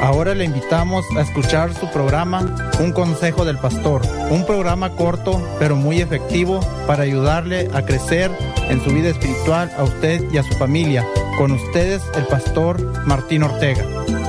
Ahora le invitamos a escuchar su programa Un Consejo del Pastor, un programa corto pero muy efectivo para ayudarle a crecer en su vida espiritual a usted y a su familia. Con ustedes, el pastor Martín Ortega.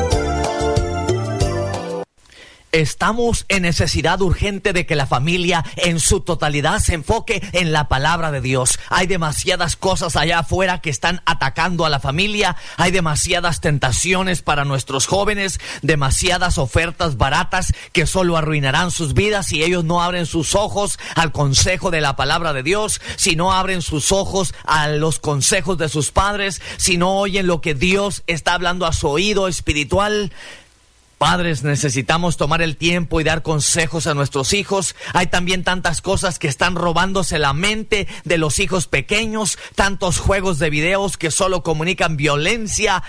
Estamos en necesidad urgente de que la familia en su totalidad se enfoque en la palabra de Dios. Hay demasiadas cosas allá afuera que están atacando a la familia. Hay demasiadas tentaciones para nuestros jóvenes, demasiadas ofertas baratas que solo arruinarán sus vidas si ellos no abren sus ojos al consejo de la palabra de Dios, si no abren sus ojos a los consejos de sus padres, si no oyen lo que Dios está hablando a su oído espiritual. Padres, necesitamos tomar el tiempo y dar consejos a nuestros hijos. Hay también tantas cosas que están robándose la mente de los hijos pequeños, tantos juegos de videos que solo comunican violencia,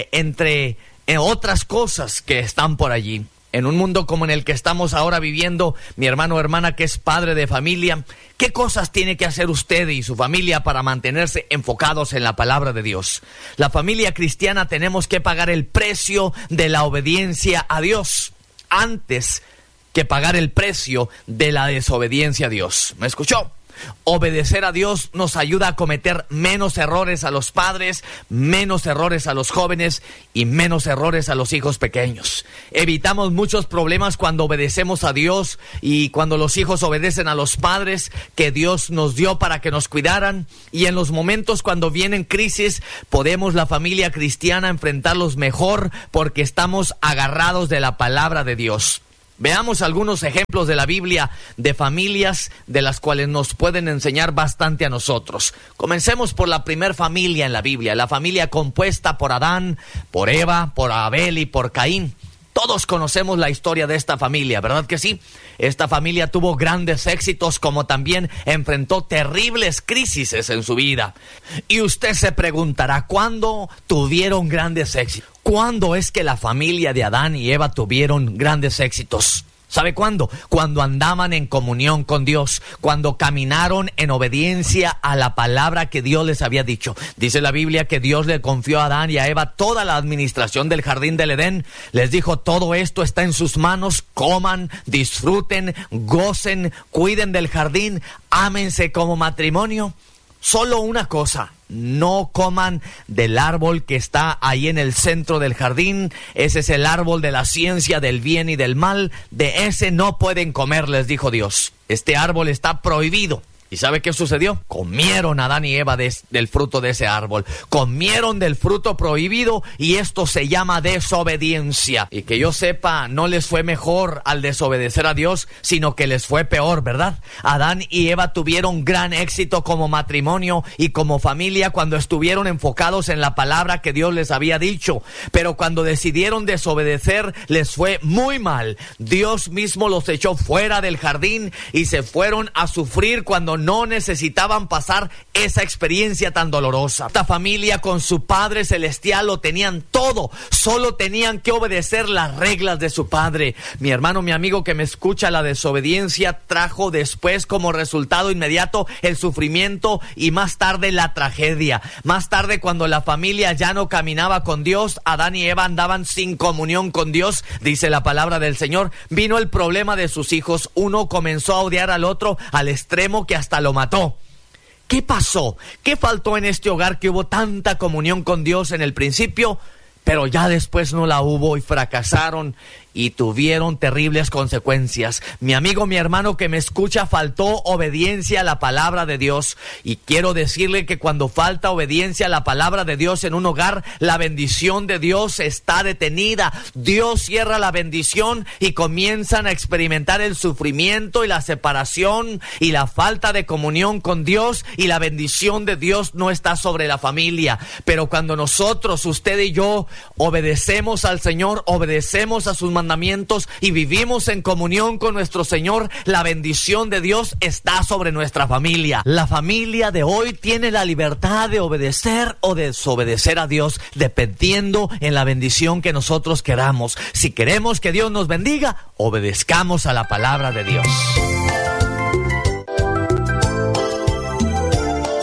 entre otras cosas que están por allí. En un mundo como en el que estamos ahora viviendo, mi hermano o hermana que es padre de familia, ¿qué cosas tiene que hacer usted y su familia para mantenerse enfocados en la palabra de Dios? La familia cristiana tenemos que pagar el precio de la obediencia a Dios antes que pagar el precio de la desobediencia a Dios. ¿Me escuchó? Obedecer a Dios nos ayuda a cometer menos errores a los padres, menos errores a los jóvenes y menos errores a los hijos pequeños. Evitamos muchos problemas cuando obedecemos a Dios y cuando los hijos obedecen a los padres que Dios nos dio para que nos cuidaran. Y en los momentos cuando vienen crisis, podemos la familia cristiana enfrentarlos mejor porque estamos agarrados de la palabra de Dios. Veamos algunos ejemplos de la Biblia de familias de las cuales nos pueden enseñar bastante a nosotros. Comencemos por la primer familia en la Biblia, la familia compuesta por Adán, por Eva, por Abel y por Caín. Todos conocemos la historia de esta familia, ¿verdad que sí? Esta familia tuvo grandes éxitos, como también enfrentó terribles crisis en su vida. Y usted se preguntará, ¿cuándo tuvieron grandes éxitos? ¿Cuándo es que la familia de Adán y Eva tuvieron grandes éxitos? ¿Sabe cuándo? Cuando andaban en comunión con Dios, cuando caminaron en obediencia a la palabra que Dios les había dicho. Dice la Biblia que Dios le confió a Adán y a Eva toda la administración del jardín del Edén. Les dijo, todo esto está en sus manos, coman, disfruten, gocen, cuiden del jardín, ámense como matrimonio. Solo una cosa, no coman del árbol que está ahí en el centro del jardín. Ese es el árbol de la ciencia del bien y del mal. De ese no pueden comer, les dijo Dios. Este árbol está prohibido. ¿Y sabe qué sucedió? Comieron Adán y Eva del fruto de ese árbol. Comieron del fruto prohibido y esto se llama desobediencia. Y que yo sepa, no les fue mejor al desobedecer a Dios, sino que les fue peor, ¿verdad? Adán y Eva tuvieron gran éxito como matrimonio y como familia cuando estuvieron enfocados en la palabra que Dios les había dicho. Pero cuando decidieron desobedecer, les fue muy mal. Dios mismo los echó fuera del jardín y se fueron a sufrir cuando no necesitaban pasar esa experiencia tan dolorosa. Esta familia con su Padre Celestial lo tenían todo, solo tenían que obedecer las reglas de su Padre. Mi hermano, mi amigo que me escucha, la desobediencia trajo después como resultado inmediato el sufrimiento y más tarde la tragedia. Más tarde, cuando la familia ya no caminaba con Dios, Adán y Eva andaban sin comunión con Dios, dice la palabra del Señor, vino el problema de sus hijos. Uno comenzó a odiar al otro al extremo que hasta lo mató. ¿Qué pasó? ¿Qué faltó en este hogar que hubo tanta comunión con Dios en el principio, pero ya después no la hubo y fracasaron y tuvieron terribles consecuencias? Mi amigo, mi hermano que me escucha, faltó obediencia a la palabra de Dios. Y quiero decirle que cuando falta obediencia a la palabra de Dios en un hogar, la bendición de Dios está detenida. Dios cierra la bendición y comienzan a experimentar el sufrimiento y la separación y la falta de comunión con Dios, y la bendición de Dios no está sobre la familia. Pero cuando nosotros, usted y yo, obedecemos al Señor, obedecemos a sus mandamientos y vivimos en comunión con nuestro Señor, la bendición de Dios está sobre nuestra familia. La familia de hoy tiene la libertad de obedecer o desobedecer a Dios, dependiendo en la bendición que nosotros queramos. Si queremos que Dios nos bendiga, obedezcamos a la palabra de Dios.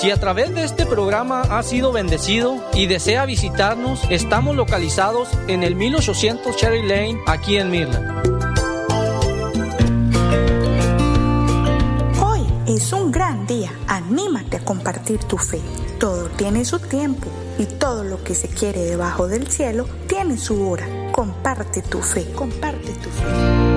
Si a través de este programa ha sido bendecido y desea visitarnos, estamos localizados en el 1800 Cherry Lane, aquí en Midland. Hoy es un gran día. Anímate a compartir tu fe. Todo tiene su tiempo y todo lo que se quiere debajo del cielo tiene su hora. Comparte tu fe. Comparte tu fe.